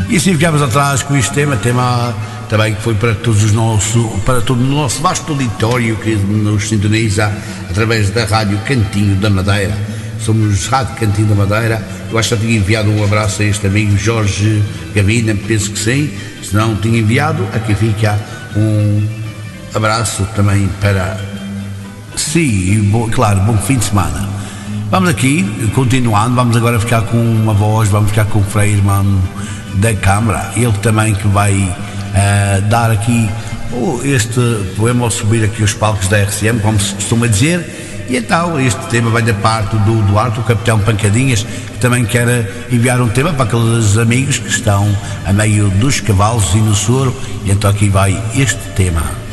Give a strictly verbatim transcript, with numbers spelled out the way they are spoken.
E assim ficámos atrás com este tema, tema também que foi para todos os nossos, para todo o nosso vasto auditório que nos sintoniza através da Rádio Cantinho da Madeira. Somos Rádio Cantinho da Madeira. Eu acho que já tinha enviado um abraço a este amigo Jorge Gavina, penso que sim. Se não tinha enviado, aqui fica um abraço também para si, e bom, claro, bom fim de semana. Vamos aqui, continuando, vamos agora ficar com uma voz, vamos ficar com o Frei Irmão da Câmara, ele também que vai uh, dar aqui oh, este poema ao subir aqui os palcos da R C M, como se costuma dizer. E então este tema vai da parte do Duarte, o Capitão Pancadinhas, que também quer enviar um tema para aqueles amigos que estão a meio dos cavalos e no soro, e então aqui vai este tema.